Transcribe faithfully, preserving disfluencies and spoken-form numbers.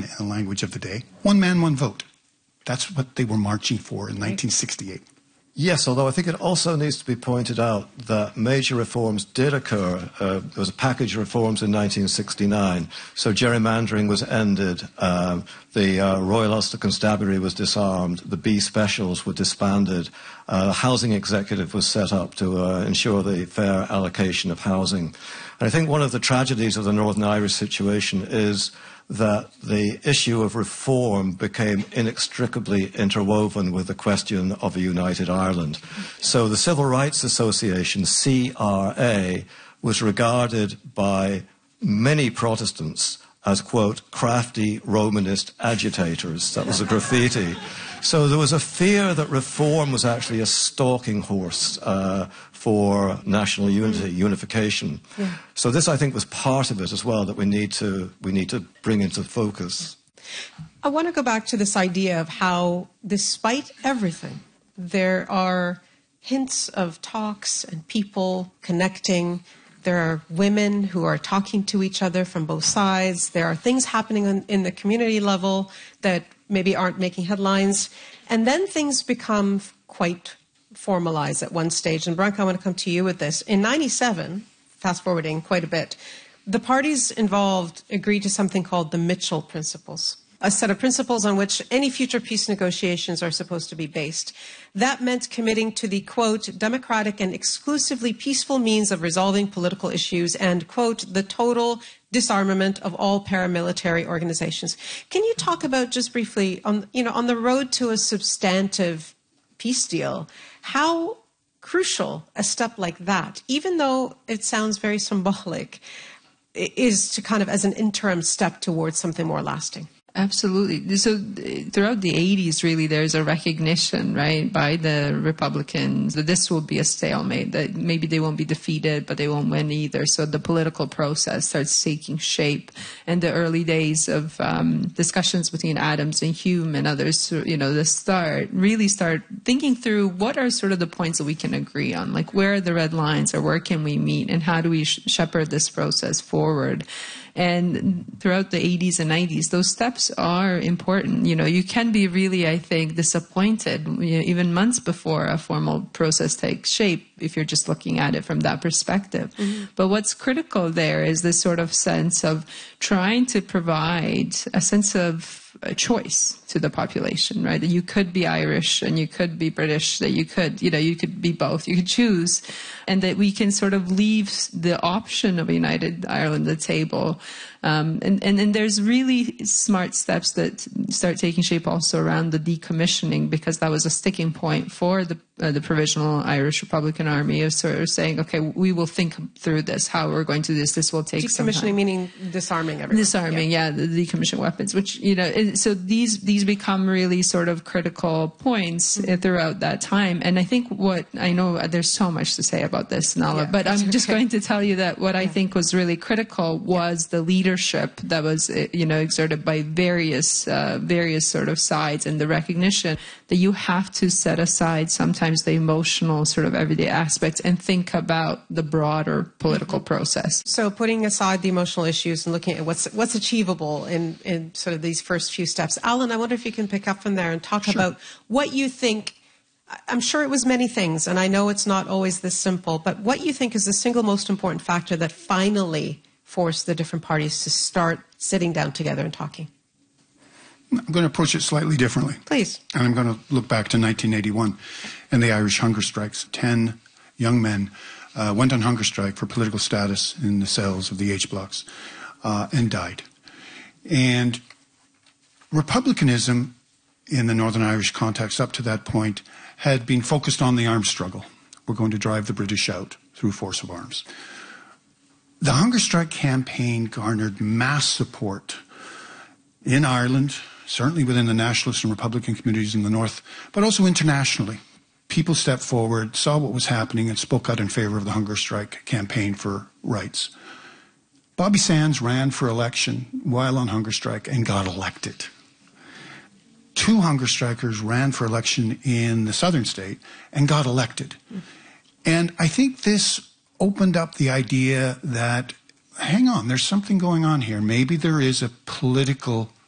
in the language of the day. One man, one vote. That's what they were marching for in nineteen sixty-eight. Yes, although I think it also needs to be pointed out that major reforms did occur. Uh, there was a package of reforms in nineteen sixty-nine. So gerrymandering was ended. Um, the uh, Royal Ulster Constabulary was disarmed. The B Specials were disbanded. Uh, the Housing Executive was set up to uh, ensure the fair allocation of housing. And I think one of the tragedies of the Northern Irish situation is that the issue of reform became inextricably interwoven with the question of a united Ireland. So the Civil Rights Association, C R A, was regarded by many Protestants as, quote, crafty Romanist agitators. That was a graffiti. So there was a fear that reform was actually a stalking horse uh, for national unity, unification. Yeah. So this, I think, was part of it as well that we need to we need to bring into focus. I want to go back to this idea of how, despite everything, there are hints of talks and people connecting. There are women who are talking to each other from both sides. There are things happening in, in the community level that maybe aren't making headlines. And then things become quite formalized at one stage. And Branko, I want to come to you with this. In ninety-seven, fast forwarding quite a bit, the parties involved agreed to something called the Mitchell Principles, a set of principles on which any future peace negotiations are supposed to be based. That meant committing to the, quote, democratic and exclusively peaceful means of resolving political issues and, quote, the total disarmament of all paramilitary organizations. Can you talk about, just briefly, on, you know, on the road to a substantive peace deal, how crucial a step like that, even though it sounds very symbolic, is to kind of as an interim step towards something more lasting? Absolutely. So throughout the eighties, really, there's a recognition, right, by the Republicans that this will be a stalemate, that maybe they won't be defeated, but they won't win either. So the political process starts taking shape. And the early days of um, discussions between Adams and Hume and others, you know, the start, really start thinking through what are sort of the points that we can agree on, like where are the red lines or where can we meet and how do we sh- shepherd this process forward. And throughout the eighties and nineties, those steps are important. You know, you can be really, I think, disappointed, you know, even months before a formal process takes shape, if you're just looking at it from that perspective. Mm-hmm. But what's critical there is this sort of sense of trying to provide a sense of a choice to the population, right? That you could be Irish and you could be British, that you could, you know, you could be both, you could choose, and that we can sort of leave the option of a united Ireland at the table. Um, and, and, and there's really smart steps that start taking shape also around the decommissioning, because that was a sticking point for the uh, the Provisional Irish Republican Army of sort of saying, okay, we will think through this, how we're going to do this. This will take some time. Decommissioning meaning disarming everything. Disarming, yeah, yeah the decommissioned weapons, which, you know, it, so these these become really sort of critical points mm-hmm. throughout that time. And I think what, I know there's so much to say about this, Nala, yeah, but I'm okay. just going to tell you that what yeah. I think was really critical was yeah. the leadership that was, you know, exerted by various, uh, various sort of sides, and the recognition that you have to set aside sometimes the emotional sort of everyday aspects and think about the broader political mm-hmm. process. So putting aside the emotional issues and looking at what's what's achievable in, in sort of these first few steps. Alan, I wonder if you can pick up from there and talk sure. about what you think. I'm sure it was many things, and I know it's not always this simple, but what you think is the single most important factor that finally forced the different parties to start sitting down together and talking? I'm going to approach it slightly differently. Please. And I'm going to look back to nineteen eighty-one and the Irish hunger strikes. Ten young men uh, went on hunger strike for political status in the cells of the H blocks uh, and died. And republicanism in the Northern Irish context up to that point had been focused on the arms struggle. We're going to drive the British out through force of arms. The hunger strike campaign garnered mass support in Ireland, certainly within the nationalist and Republican communities in the North, but also internationally. People stepped forward, saw what was happening, and spoke out in favor of the hunger strike campaign for rights. Bobby Sands ran for election while on hunger strike and got elected. Two hunger strikers ran for election in the southern state and got elected. And I think this opened up the idea that, hang on, there's something going on here. Maybe there is a political